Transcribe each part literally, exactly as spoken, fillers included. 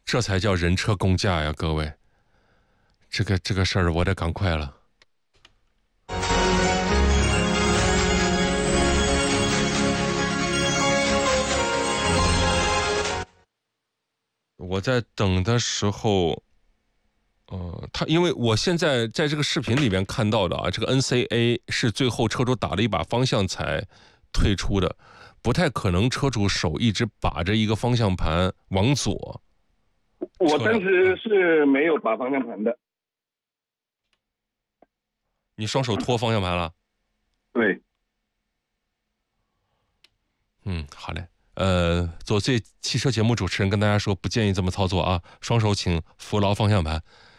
这才叫人车共驾呀，各位。这个这个事儿我得赶快了。我在等的时候，呃，他因为我现在在这个视频里面看到的啊，这个 N C A 是最后车主打了一把方向才退出的，不太可能车主手一直把着一个方向盘往左。 我当时是没有把方向盘的。 你双手托方向盘了？ 对。 嗯，好嘞。呃，做这汽车节目主持人跟大家说，不建议这么操作啊，双手请扶牢方向盘。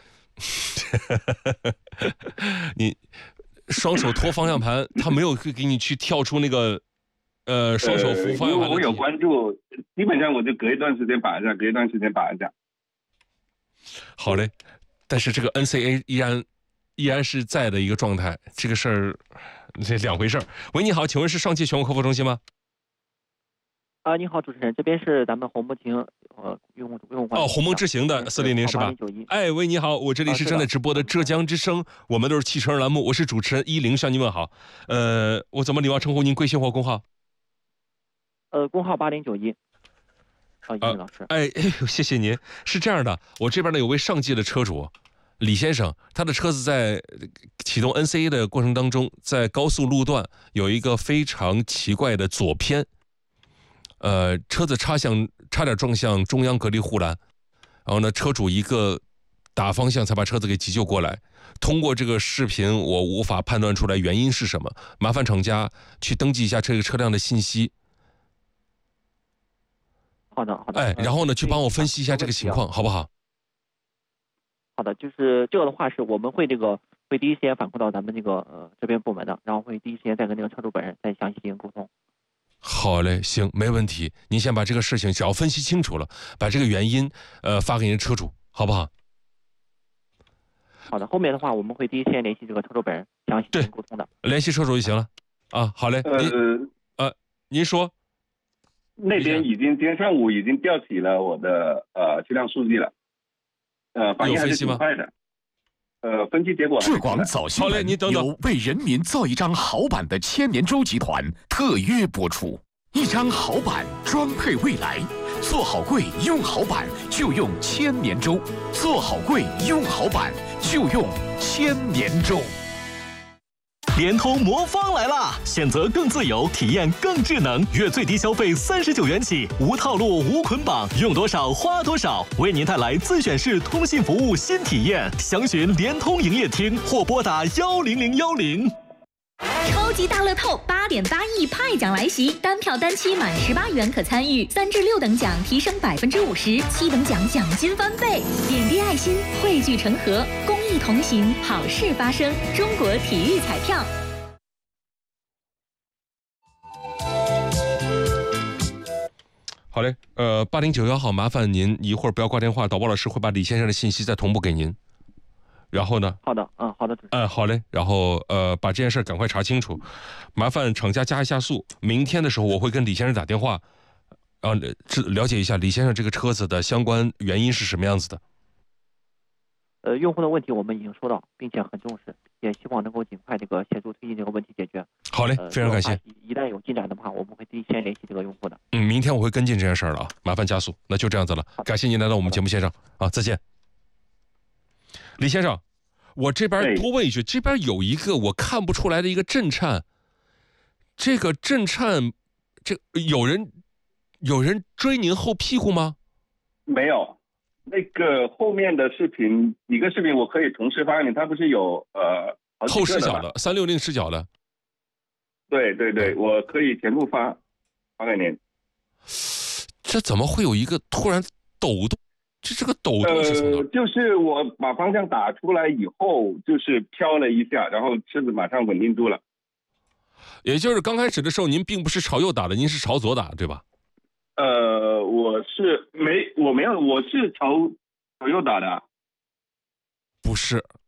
你双手托方向盘，他没有给你去跳出那个呃双手扶方向盘的。 我有关注，基本上我就隔一段时间把一下，隔一段时间把一下。 好嘞，但是这个 N C A 依然依然是在的一个状态，这个事儿这两回事儿。喂，你好，请问是上汽全国客服中心吗？ 啊，你好，主持人，这边是咱们鸿蒙智呃用户用户哦，鸿蒙智行的四零零是吧？哎，喂，你好，我这里是正在直播的浙江之声，我们都是汽车人栏目，我是主持人一零，向您问好。呃，我怎么礼貌称呼您？贵姓或工号？ 呃，工号八零九一。啊，一老师。 哎哎呦，谢谢您。是这样的，我这边呢有位上汽的车主李先生，他的车子在启动 N C A 的过程当中，在高速路段有一个非常奇怪的左偏。呃，车子差向差点撞向中央隔离护栏，然后呢，车主一个打方向才把车子给急救过来。通过这个视频，我无法判断出来原因是什么，麻烦厂家去登记一下这个车辆的信息。 好的，好的。 哎，然后呢，去帮我分析一下这个情况，好不好？ 好的，就是这个的话，是我们会这个会第一时间反馈到咱们这个呃这边部门的，然后会第一时间再跟那个车主本人再详细进行沟通。 好嘞，行，没问题。您先把这个事情只要分析清楚了，把这个原因呃发给您车主，好不好？ 好的，后面的话我们会第一时间联系这个车主本人，详细进行沟通的。 联系车主就行了。啊，好嘞。 呃您呃，您说那边已经今天上午已经调起了我的呃车辆数据了，呃，反应还是挺快的。呃，分析结果。 浙广早新闻由为人民造一张好版的千年舟集团特约播出。一张好版，装配未来。做好柜，用好版，就用千年舟。做好柜，用好版，就用千年舟。 联通魔方来啦！选择更自由，体验更智能。月最低消费三十九元起，无套路、无捆绑，用多少花多少，为您带来自选式通信服务新体验。详询联通营业厅或拨打幺零零幺零。 超级大乐透八点八亿派奖来袭，单票单期满十八元可参与，三至六等奖提升百分之五十，七等奖奖金翻倍。点滴爱心，汇聚成河，公益同行，好事发生。中国体育彩票。 好嘞，呃，八零九幺号，麻烦您一会儿不要挂电话，导播老师会把李先生的信息再同步给您。然后呢？ 好的，嗯，好的，主持人。 哎，好嘞。然后呃，把这件事赶快查清楚，麻烦厂家加一下速。明天的时候我会跟李先生打电话，然后了解一下李先生这个车子的相关原因是什么样子的。 呃，用户的问题我们已经收到，并且很重视，也希望能够尽快这个协助推进这个问题解决。 好嘞，非常感谢。 一旦有进展的话，我们会第一时间联系这个用户的。 嗯，明天我会跟进这件事了啊，麻烦加速。那就这样子了，感谢您来到我们节目线上啊，再见。李先生，我这边多问一句，这边有一个我看不出来的一个震颤，这个震颤，这有人有人追您后屁股吗？ 没有，那个后面的视频，一个视频我可以同时发给你，它不是有呃后视角的三六零视角的？ 对对对，我可以全部发发给您。 这怎么会有一个突然抖动？这这个抖动是从哪？ 呃，就是我把方向打出来以后，就是飘了一下，然后车子马上稳定住了。 也就是刚开始的时候，您并不是朝右打的，您是朝左打，对吧？ 呃，我是没，我没有，我是朝朝右打的。 不是，